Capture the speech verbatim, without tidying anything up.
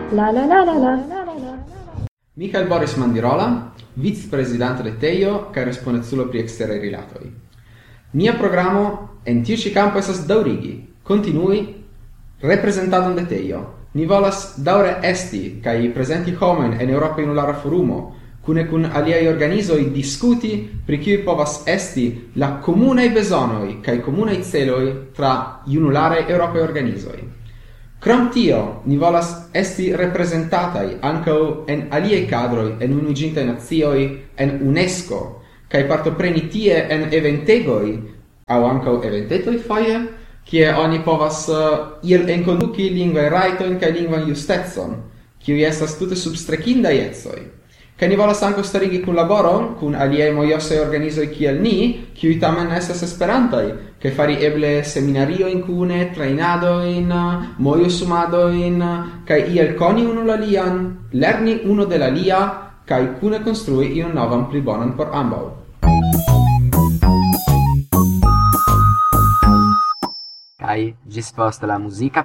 La la la la la. Michael Boris Mandirola, vice-presidente de Teio, kaj respondeculo pri eksteraj rilatoj. Nia programo en tiu ĉi campo estas daŭrigi, kontinui reprezentadon de Teio. Ni volas daŭre esti kaj prezenti homojn en Eŭropa Junulara Forumo, kune kun aliaj organizoj diskuti pri kiuj povas esti la komunaj bezonoj kaj komunaj celoj tra junularaj eŭropaj organizoj. Krom tio, ni volas esti reprezentataj ankaŭ en aliaj kadroj en Unuiĝintaj Nacioj, en UNESCO, kaj partopreni tie en eventegoj aŭ ankaŭ eventetoj foje, kie oni povas uh, iel enkonduki lingvaj rajtojn kaj lingvan justecon, kiuj estas tute substrekindaj ecoj. Kaj ni volas ankaŭ starigi kunlaboron kun aliaj mojosaj organizoj kiel ni, kiuj tamen estas esperantaj, kaj fari eble seminariojn kune, trejnadojn, mojosumadojn, kaj iel koni unu la lian, lerni uno de la lia, kaj kune konstrui iun novan pli bonan por ambaŭ. Kaj ĝis post la muzika